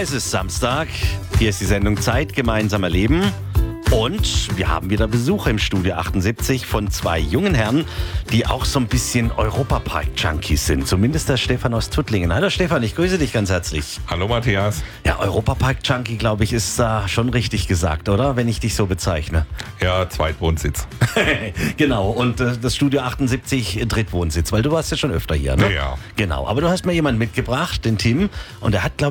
es ist Samstag. Hier ist die Sendung Zeit gemeinsam erleben. Und wir haben wieder Besuch im Studio 78 von zwei jungen Herren, die auch so ein bisschen Europapark-Junkies sind. Zumindest der Stefan aus Tuttlingen. Hallo Stefan, ich grüße dich ganz herzlich. Hallo Matthias. Ja, Europapark-Junkie, glaube ich, ist schon richtig gesagt, oder? Wenn ich dich so bezeichne. Ja, Zweitwohnsitz. Genau, und das Studio 78 Drittwohnsitz, weil du warst ja schon öfter hier, ne? Ja. Genau, aber du hast mir jemanden mitgebracht, den Tim, und der hat, glaube